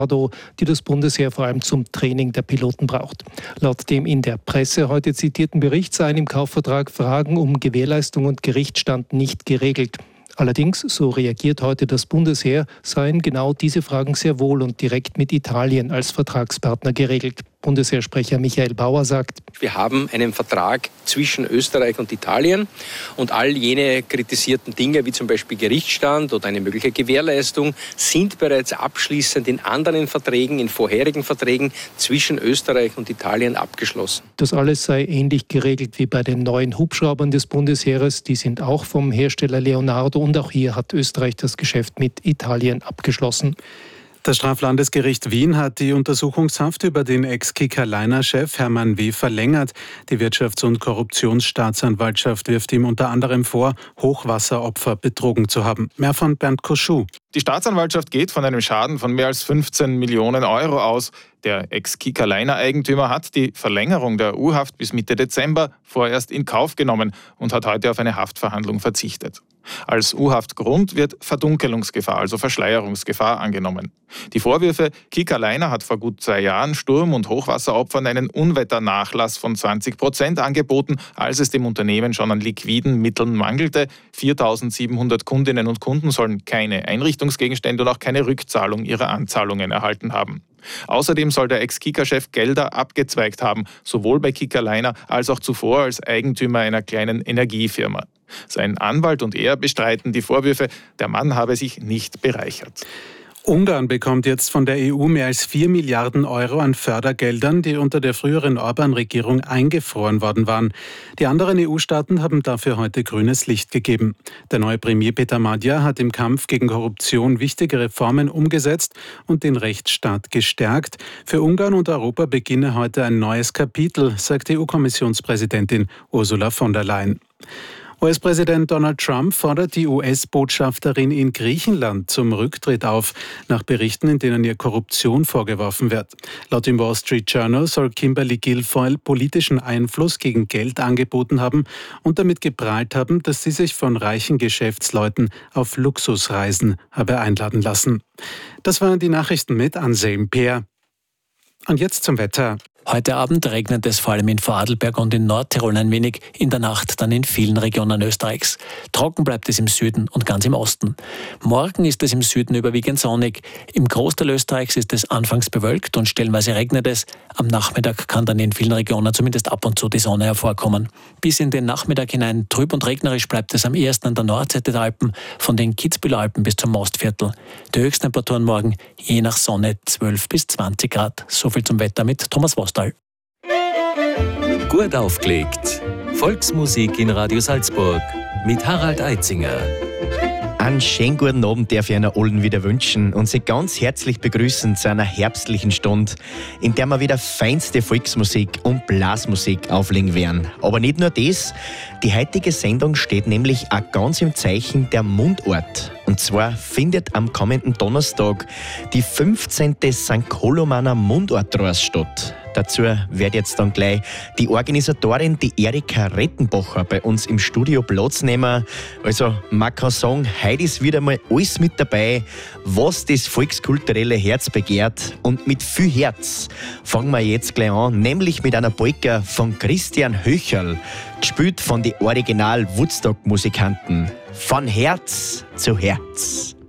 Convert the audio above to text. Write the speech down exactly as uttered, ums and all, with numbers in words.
die das Bundesheer vor allem zum Training der Piloten braucht. Laut dem in der Presse heute zitierten Bericht seien im Kaufvertrag Fragen um Gewährleistung und Gerichtsstand nicht geregelt. Allerdings, so reagiert heute das Bundesheer, seien genau diese Fragen sehr wohl und direkt mit Italien als Vertragspartner geregelt. Bundesheersprecher Michael Bauer sagt: Wir haben einen Vertrag zwischen Österreich und Italien und all jene kritisierten Dinge, wie zum Beispiel Gerichtsstand oder eine mögliche Gewährleistung, sind bereits abschließend in anderen Verträgen, in vorherigen Verträgen zwischen Österreich und Italien abgeschlossen. Das alles sei ähnlich geregelt wie bei den neuen Hubschraubern des Bundesheeres. Die sind auch vom Hersteller Leonardo und auch hier hat Österreich das Geschäft mit Italien abgeschlossen. Das Straflandesgericht Wien hat die Untersuchungshaft über den Ex-Kicker-Liner-Chef Hermann W. verlängert. Die Wirtschafts- und Korruptionsstaatsanwaltschaft wirft ihm unter anderem vor, Hochwasseropfer betrogen zu haben. Mehr von Bernd Koschuh. Die Staatsanwaltschaft geht von einem Schaden von mehr als fünfzehn Millionen Euro aus. Der Ex-Kicker-Liner-Eigentümer hat die Verlängerung der U-Haft bis Mitte Dezember vorerst in Kauf genommen und hat heute auf eine Haftverhandlung verzichtet. Als U-Haftgrund wird Verdunkelungsgefahr, also Verschleierungsgefahr, angenommen. Die Vorwürfe: Kicker-Liner hat vor gut zwei Jahren Sturm- und Hochwasseropfern einen Unwetternachlass von zwanzig Prozent angeboten, als es dem Unternehmen schon an liquiden Mitteln mangelte. viertausendsiebenhundert Kundinnen und Kunden sollen keine Einrichtungsgegenstände und auch keine Rückzahlung ihrer Anzahlungen erhalten haben. Außerdem soll der Ex-Kicker-Chef Gelder abgezweigt haben, sowohl bei Kicker-Liner als auch zuvor als Eigentümer einer kleinen Energiefirma. Sein Anwalt und er bestreiten die Vorwürfe, der Mann habe sich nicht bereichert. Ungarn bekommt jetzt von der E U mehr als vier Milliarden Euro an Fördergeldern, die unter der früheren Orban-Regierung eingefroren worden waren. Die anderen E U-Staaten haben dafür heute grünes Licht gegeben. Der neue Premier Peter Madjar hat im Kampf gegen Korruption wichtige Reformen umgesetzt und den Rechtsstaat gestärkt. Für Ungarn und Europa beginne heute ein neues Kapitel, sagt E U-Kommissionspräsidentin Ursula von der Leyen. U S-Präsident Donald Trump fordert die U S-Botschafterin in Griechenland zum Rücktritt auf, nach Berichten, in denen ihr Korruption vorgeworfen wird. Laut dem Wall Street Journal soll Kimberly Guilfoyle politischen Einfluss gegen Geld angeboten haben und damit geprahlt haben, dass sie sich von reichen Geschäftsleuten auf Luxusreisen habe einladen lassen. Das waren die Nachrichten mit Anselm Peer. Und jetzt zum Wetter. Heute Abend regnet es vor allem in Vorarlberg und in Nordtirol ein wenig, in der Nacht dann in vielen Regionen Österreichs. Trocken bleibt es im Süden und ganz im Osten. Morgen ist es im Süden überwiegend sonnig. Im Großteil Österreichs ist es anfangs bewölkt und stellenweise regnet es. Am Nachmittag kann dann in vielen Regionen zumindest ab und zu die Sonne hervorkommen. Bis in den Nachmittag hinein trüb und regnerisch bleibt es am ehesten an der Nordseite der Alpen, von den Kitzbüheler Alpen bis zum Mostviertel. Die Höchsttemperaturen morgen je nach Sonne zwölf bis zwanzig Grad. So viel zum Wetter mit Thomas Wostal. Gut aufgelegt. Volksmusik in Radio Salzburg mit Harald Eitzinger. Einen schönen guten Abend darf ich einer allen wieder wünschen und Sie ganz herzlich begrüßen zu einer herbstlichen Stunde, in der wir wieder feinste Volksmusik und Blasmusik auflegen werden. Aber nicht nur das, die heutige Sendung steht nämlich auch ganz im Zeichen der Mundart. Und zwar findet am kommenden Donnerstag die fünfzehnte Sankt Kolomaner Mundartreise statt. Dazu wird jetzt dann gleich die Organisatorin, die Erika Rettenbacher, bei uns im Studio Platz nehmen. Also man kann sagen, heute ist wieder mal alles mit dabei, was das volkskulturelle Herz begehrt. Und mit viel Herz fangen wir jetzt gleich an, nämlich mit einer Polka von Christian Höcherl, gespielt von den Original-Woodstock-Musikanten. Von Herz zu Herz.